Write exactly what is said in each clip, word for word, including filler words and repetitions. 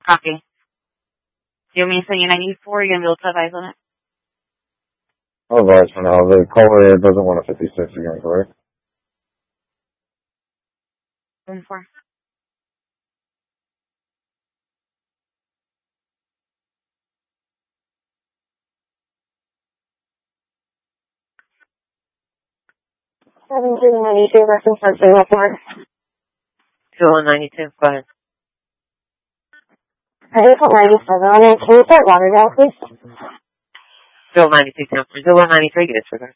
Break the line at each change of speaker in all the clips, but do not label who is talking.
Copy. Do you want me to send you ninety-four? You're going to be able to advise on it?
I'll advise for now. The caller doesn't want a fifty-six again, correct?
One four.
seventeen ninety-two, reference for zero four.
two ninety-two, go ahead.
I just put ninety-seven on it. Can you start Lauderdale, please?
zero ninety-two, cancel. zero ninety-three, get disregard.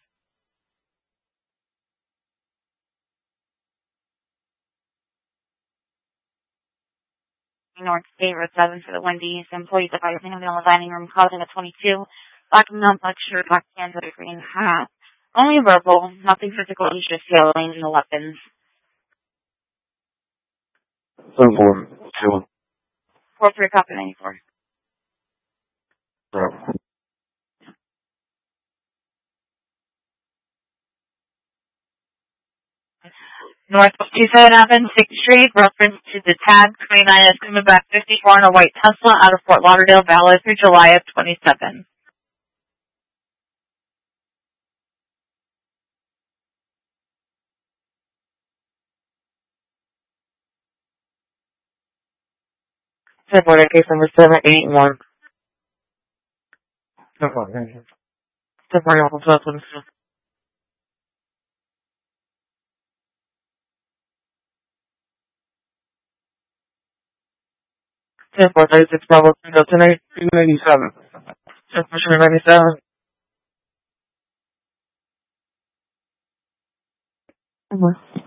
North State Road seven for the Wendy's. Employees advising of the only dining room causing a twenty-two. Black milk, black shirt, black pants, with a green hat. Only verbal, nothing physical, he's just yelling the weapons.
seven four two.
four three, copy ninety-four.
Right.
Northwest two seven Avenue, sixth Street, reference to the tab twenty-nine is coming back fifty-four on a white Tesla out of Fort Lauderdale, valid through July of twenty-seven.
Border case number seven eight one.
No problem.
Temporary office weapons. ten four thirty-six Bravo, go tonight.
two ninety-seven.
ten four ninety-seven.
Mm-hmm.